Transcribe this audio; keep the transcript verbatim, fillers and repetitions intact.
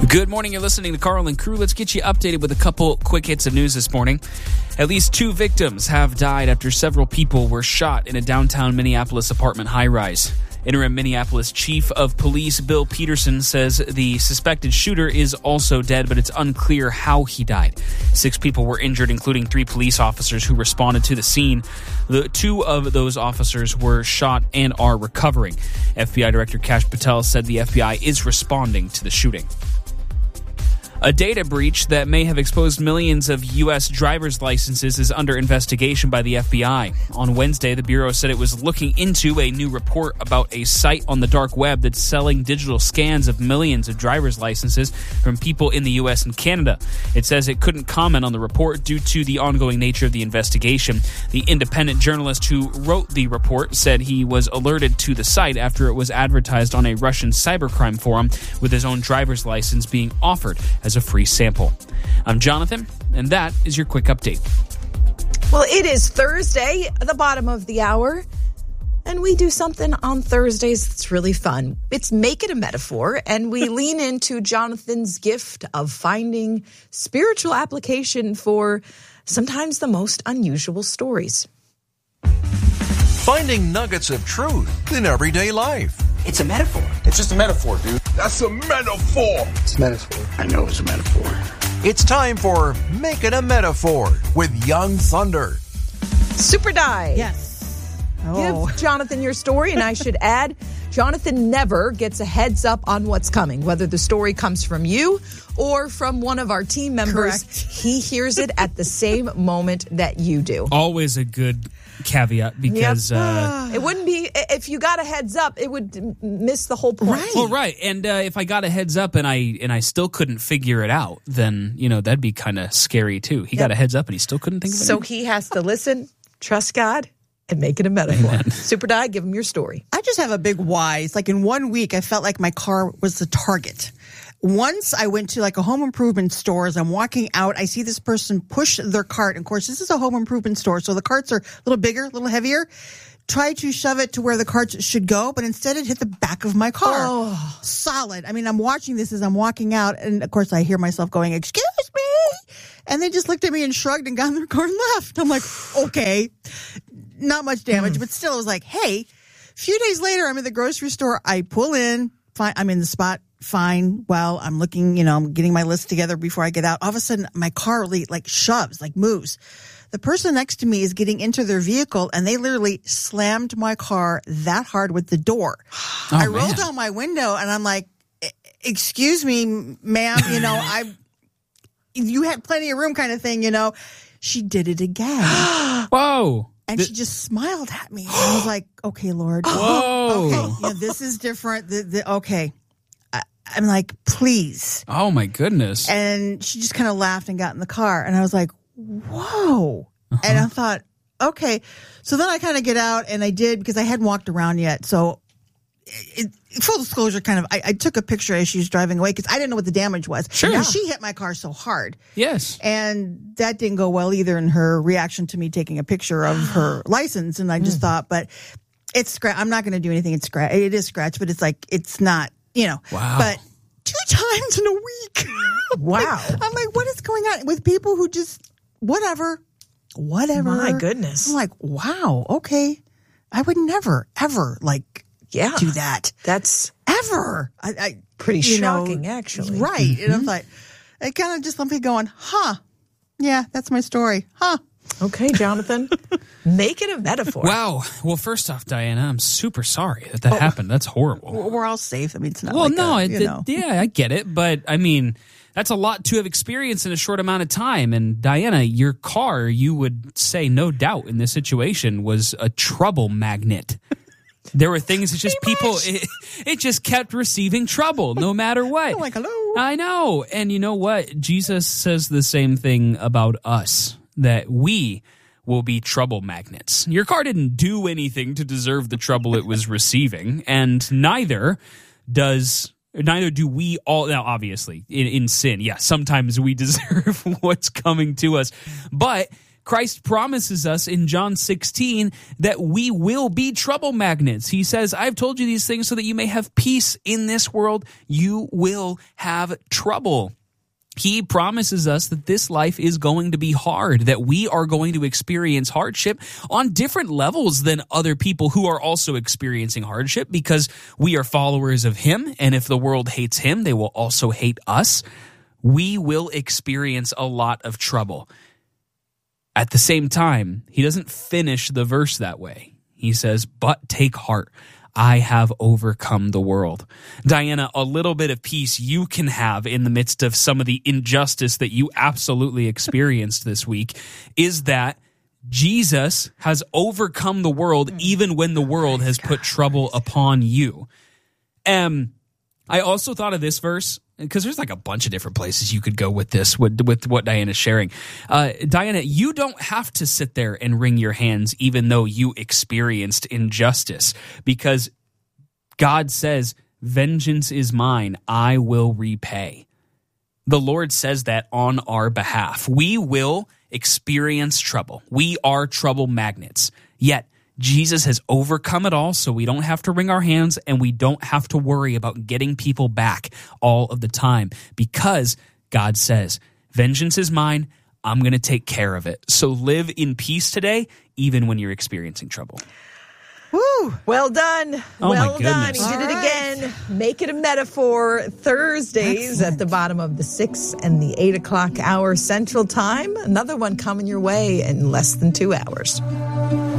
Good morning. You're listening to Carl and Crew. Let's get you updated with a couple quick hits of news this morning. At least two victims have died after several people were shot in a downtown Minneapolis apartment high-rise. Interim Minneapolis Chief of Police Bill Peterson says the suspected shooter is also dead, but it's unclear how he died. Six people were injured, including three police officers who responded to the scene. The two of those officers were shot and are recovering. F B I Director Kash Patel said the F B I is responding to the shooting. A data breach that may have exposed millions of U S driver's licenses is under investigation by the F B I. On Wednesday, the Bureau said it was looking into a new report about a site on the dark web that's selling digital scans of millions of driver's licenses from people in the U S and Canada. It says it couldn't comment on the report due to the ongoing nature of the investigation. The independent journalist who wrote the report said he was alerted to the site after it was advertised on a Russian cybercrime forum, with his own driver's license being offered as a free sample. I'm Jonathan, and that is your quick update. Well, it is Thursday, the bottom of the hour, and we do something on Thursdays that's really fun. It's Make It a Metaphor, and we lean into Jonathan's gift of finding spiritual application for sometimes the most unusual stories. Finding nuggets of truth in everyday life. It's a metaphor. It's just a metaphor, dude. That's a metaphor. It's a metaphor. I know it's a metaphor. It's time for Make It a Metaphor with Young Thunder. Super Die. Yes. Oh. Give Jonathan your story, and I should add, Jonathan never gets a heads up on what's coming, whether the story comes from you or from one of our team members. Correct. He hears it at the same moment that you do. Always a good caveat because... Yep. Uh, it wouldn't be, if you got a heads up, it would m- miss the whole point. Right. well, right. And uh, if I got a heads up and I and I still couldn't figure it out, then, you know, that'd be kind of scary too. He Yep. got a heads up and he still couldn't think of it. So he has to listen, trust God, and make it a metaphor. Amen. Super Die, give him your story. I just have a big why. It's like in one week, I felt like my car was the target. Once I went to like a home improvement store, as I'm walking out, I see this person push their cart. And of course, this is a home improvement store, so the carts are a little bigger, a little heavier. Try to shove it to where the carts should go, but instead it hit the back of my car. Oh. Solid. I mean, I'm watching this as I'm walking out, and of course I hear myself going, "Excuse me," and they just looked at me and shrugged and got in their car and left. I'm like, okay, not much damage, mm. but still, it was like, hey. A few days later, I'm in the grocery store. I pull in. Fine, I'm in the spot. Fine. Well, I'm looking, you know, I'm getting my list together before I get out. All of a sudden, my car like shoves, like moves. The person next to me is getting into their vehicle, and they literally slammed my car that hard with the door. Oh, I man. rolled down my window, and I'm like, excuse me, ma'am, you know, I, you had plenty of room kind of thing, you know. She did it again. Whoa. And Th- she just smiled at me. And I was like, okay, Lord. Whoa. Okay, you know, this is different. The, the, okay. I, I'm like, please. Oh, my goodness. And she just kind of laughed and got in the car. And I was like, whoa. Uh-huh. And I thought, okay. So then I kind of get out, and I did, because I hadn't walked around yet. So it, full disclosure, kind of, I, I took a picture as she was driving away, because I didn't know what the damage was. Sure. Now, she hit my car so hard. Yes. And that didn't go well either in her reaction to me taking a picture of her license. And I just mm. thought, but it's scratch. I'm not going to do anything. It's scratch. It is scratch, but it's like, it's not, you know. Wow. But two times in a week. Wow. I'm like, what is going on with people who just, whatever, whatever. My goodness. I'm like, wow, okay. I would never, ever, like, yeah. do that. That's ever. I, I pretty shocking, know, actually. Right. Mm-hmm. And I'm like, it kind of just left me going, huh. Yeah, that's my story. Huh. Okay, Jonathan. Make it a metaphor. Wow. Well, first off, Diana, I'm super sorry that that oh, happened. That's horrible. We're all safe. I mean, it's not well, like no, a, it, you know. yeah, I get it. But, I mean, that's a lot to have experienced in a short amount of time. And, Diana, your car, you would say, no doubt, in this situation, was a trouble magnet. There were things that just people, it, it just kept receiving trouble no matter what. I'm like, hello. I know. And you know what? Jesus says the same thing about us, that we will be trouble magnets. Your car didn't do anything to deserve the trouble it was receiving, and neither does neither do we all. Now, obviously, in, in sin, yeah, sometimes we deserve what's coming to us, but Christ promises us in John sixteen that we will be trouble magnets. He says, I've told you these things so that you may have peace in this world. You will have trouble. He promises us that this life is going to be hard, that we are going to experience hardship on different levels than other people who are also experiencing hardship, because we are followers of him, and if the world hates him, they will also hate us. We will experience a lot of trouble. At the same time, he doesn't finish the verse that way. He says, but take heart. I have overcome the world. Diana, a little bit of peace you can have in the midst of some of the injustice that you absolutely experienced this week is that Jesus has overcome the world even when the world has put trouble upon you. Um, I also thought of this verse because there's like a bunch of different places you could go with this, with, with what Diana's sharing. Uh, Diana, you don't have to sit there and wring your hands even though you experienced injustice, because God says, vengeance is mine, I will repay. The Lord says that on our behalf. We will experience trouble. We are trouble magnets. Yet, Jesus has overcome it all, so we don't have to wring our hands and we don't have to worry about getting people back all of the time, because God says, vengeance is mine, I'm going to take care of it. So live in peace today, even when you're experiencing trouble. Woo! Well done. Oh, well my done. goodness. He did All it right. again. Make it a metaphor. Thursdays Excellent. at the bottom of the six and the eight o'clock hour Central Time. Another one coming your way in less than two hours.